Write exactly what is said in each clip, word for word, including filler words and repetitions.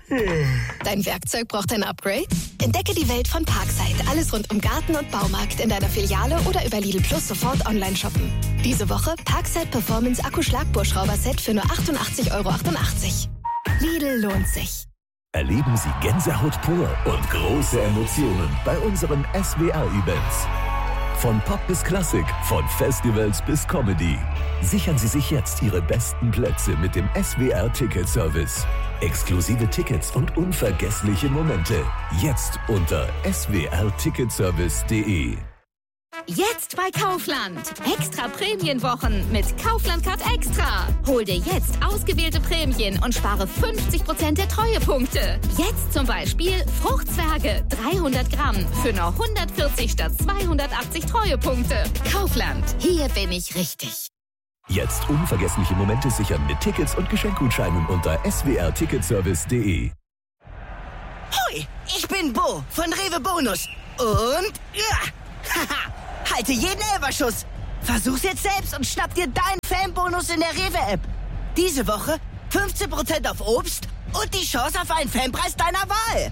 Dein Werkzeug braucht ein Upgrade? Entdecke die Welt von Parkside. Alles rund um Garten und Baumarkt in deiner Filiale oder über Lidl Plus sofort online shoppen. Diese Woche Parkside Performance Akku-Schlagbohrschrauber-Set für nur achtundachtzig Euro achtundachtzig. Lidl lohnt sich. Erleben Sie Gänsehaut pur und große Emotionen bei unseren S W R-Events. Von Pop bis Klassik, von Festivals bis Comedy. Sichern Sie sich jetzt Ihre besten Plätze mit dem S W R-Ticket-Service. Exklusive Tickets und unvergessliche Momente. Jetzt unter s w r ticketservice punkt d e. Jetzt bei Kaufland. Extra Prämienwochen mit Kaufland Card Extra. Hol dir jetzt ausgewählte Prämien und spare fünfzig Prozent der Treuepunkte. Jetzt zum Beispiel Fruchtzwerge dreihundert Gramm für nur hundertvierzig statt zweihundertachtzig Treuepunkte. Kaufland. Hier bin ich richtig. Jetzt unvergessliche Momente sichern mit Tickets und Geschenkgutscheinen unter s w r ticketservice punkt d e. Hoi, ich bin Bo von Rewe Bonus. Und ja, haha, halte jeden Elferschuss. Versuch's jetzt selbst und schnapp dir deinen Fanbonus in der Rewe-App. Diese Woche fünfzehn Prozent auf Obst und die Chance auf einen Fanpreis deiner Wahl.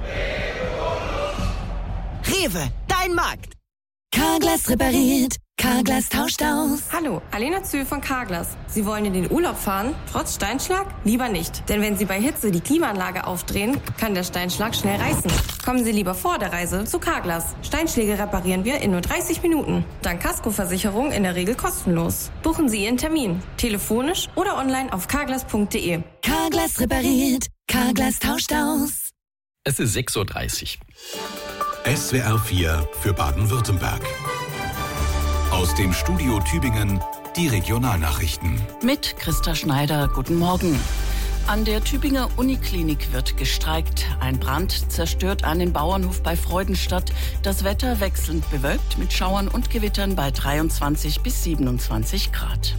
Rewe, dein Markt. Carglass repariert. Carglass tauscht aus. Hallo, Alena Zühl von Carglass. Sie wollen in den Urlaub fahren? Trotz Steinschlag? Lieber nicht. Denn wenn Sie bei Hitze die Klimaanlage aufdrehen, kann der Steinschlag schnell reißen. Kommen Sie lieber vor der Reise zu Carglass. Steinschläge reparieren wir in nur dreißig Minuten. Dank Kaskoversicherung in der Regel kostenlos. Buchen Sie Ihren Termin. Telefonisch oder online auf carglass punkt d e. Carglass repariert. Carglass tauscht aus. Es ist sechs Uhr dreißig. S W R vier für Baden-Württemberg. Aus dem Studio Tübingen die Regionalnachrichten. Mit Christa Schneider, guten Morgen. An der Tübinger Uniklinik wird gestreikt. Ein Brand zerstört einen Bauernhof bei Freudenstadt. Das Wetter wechselnd bewölkt mit Schauern und Gewittern bei dreiundzwanzig bis siebenundzwanzig Grad.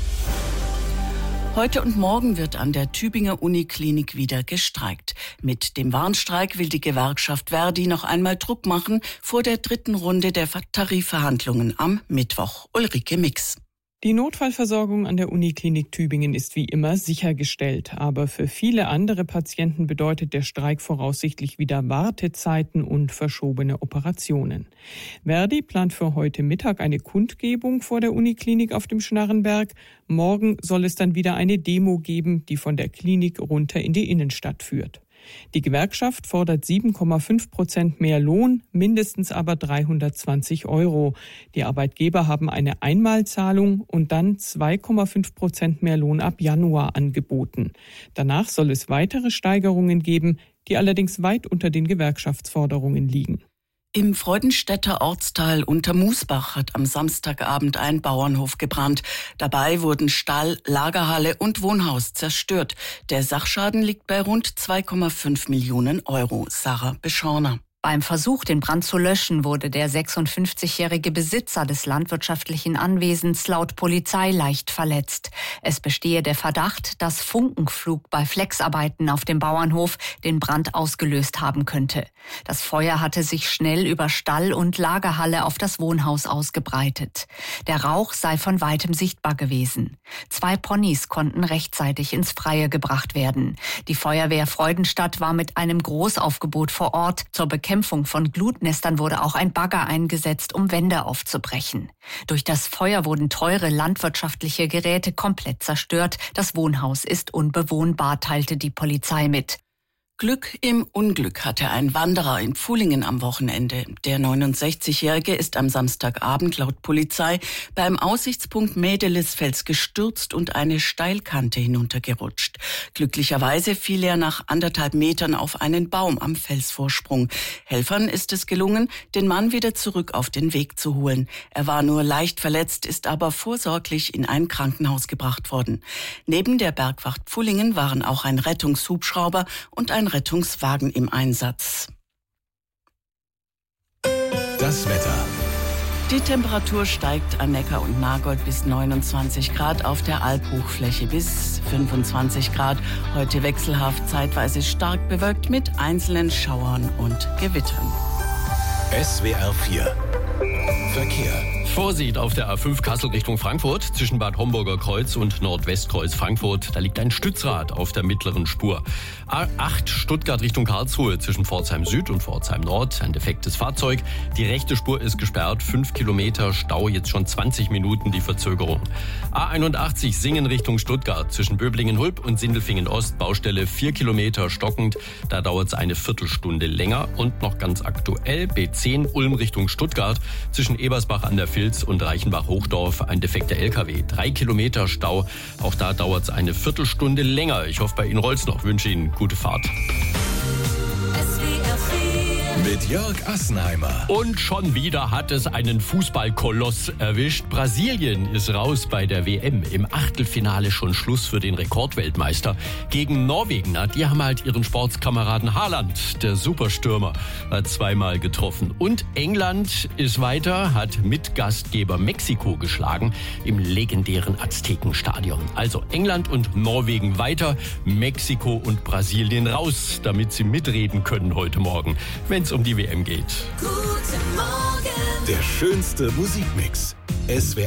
Heute und morgen wird an der Tübinger Uniklinik wieder gestreikt. Mit dem Warnstreik will die Gewerkschaft Verdi noch einmal Druck machen vor der dritten Runde der Tarifverhandlungen am Mittwoch. Ulrike Mix. Die Notfallversorgung an der Uniklinik Tübingen ist wie immer sichergestellt. Aber für viele andere Patienten bedeutet der Streik voraussichtlich wieder Wartezeiten und verschobene Operationen. Verdi plant für heute Mittag eine Kundgebung vor der Uniklinik auf dem Schnarrenberg. Morgen soll es dann wieder eine Demo geben, die von der Klinik runter in die Innenstadt führt. Die Gewerkschaft fordert sieben Komma fünf Prozent mehr Lohn, mindestens aber dreihundertzwanzig Euro. Die Arbeitgeber haben eine Einmalzahlung und dann zwei Komma fünf Prozent mehr Lohn ab Januar angeboten. Danach soll es weitere Steigerungen geben, die allerdings weit unter den Gewerkschaftsforderungen liegen. Im Freudenstädter Ortsteil Untermusbach hat am Samstagabend ein Bauernhof gebrannt. Dabei wurden Stall, Lagerhalle und Wohnhaus zerstört. Der Sachschaden liegt bei rund zwei Komma fünf Millionen Euro. Sarah Beschorner. Beim Versuch, den Brand zu löschen, wurde der sechsundfünfzigjährige Besitzer des landwirtschaftlichen Anwesens laut Polizei leicht verletzt. Es bestehe der Verdacht, dass Funkenflug bei Flexarbeiten auf dem Bauernhof den Brand ausgelöst haben könnte. Das Feuer hatte sich schnell über Stall und Lagerhalle auf das Wohnhaus ausgebreitet. Der Rauch sei von weitem sichtbar gewesen. Zwei Ponys konnten rechtzeitig ins Freie gebracht werden. Die Feuerwehr Freudenstadt war mit einem Großaufgebot vor Ort. Zur Bekämpfung von Glutnestern wurde auch ein Bagger eingesetzt, um Wände aufzubrechen. Durch das Feuer wurden teure landwirtschaftliche Geräte komplett zerstört. Das Wohnhaus ist unbewohnbar, teilte die Polizei mit. Glück im Unglück hatte ein Wanderer in Pfullingen am Wochenende. Der neunundsechzigjährige ist am Samstagabend laut Polizei beim Aussichtspunkt Mädelisfels gestürzt und eine Steilkante hinuntergerutscht. Glücklicherweise fiel er nach anderthalb Metern auf einen Baum am Felsvorsprung. Helfern ist es gelungen, den Mann wieder zurück auf den Weg zu holen. Er war nur leicht verletzt, ist aber vorsorglich in ein Krankenhaus gebracht worden. Neben der Bergwacht Pfullingen waren auch ein Rettungshubschrauber und ein Rettungswagen im Einsatz. Das Wetter. Die Temperatur steigt an Neckar und Nagold bis neunundzwanzig Grad, auf der Alphochfläche bis fünfundzwanzig Grad. Heute wechselhaft, zeitweise stark bewölkt mit einzelnen Schauern und Gewittern. S W R vier Verkehr. Vorsicht auf der A fünf Kassel Richtung Frankfurt zwischen Bad Homburger Kreuz und Nordwestkreuz Frankfurt. Da liegt ein Stützrad auf der mittleren Spur. A acht Stuttgart Richtung Karlsruhe zwischen Pforzheim Süd und Pforzheim Nord. Ein defektes Fahrzeug. Die rechte Spur ist gesperrt. Fünf Kilometer Stau, jetzt schon zwanzig Minuten die Verzögerung. A einundachtzig Singen Richtung Stuttgart zwischen Böblingen-Hulb und Sindelfingen Ost. Baustelle vier Kilometer stockend. Da dauert es eine Viertelstunde länger. Und noch ganz aktuell B zehn Ulm Richtung Stuttgart zwischen Ebersbach an der Filz und Reichenbach-Hochdorf ein defekter L K W. Drei Kilometer Stau. Auch da dauert es eine Viertelstunde länger. Ich hoffe, bei Ihnen rollt's noch. Wünsche Ihnen gute Fahrt. Mit Jörg Assenheimer. Und schon wieder hat es einen Fußballkoloss erwischt. Brasilien ist raus bei der W M. Im Achtelfinale schon Schluss für den Rekordweltmeister. Gegen Norwegen, na, die haben halt ihren Sportskameraden Haaland, der Superstürmer, hat zweimal getroffen. Und England ist weiter, hat Mitgastgeber Mexiko geschlagen im legendären Aztekenstadion. Also England und Norwegen weiter, Mexiko und Brasilien raus, damit sie mitreden können heute Morgen, wenn es um die W M geht. Guten Morgen. Der schönste Musikmix. S W R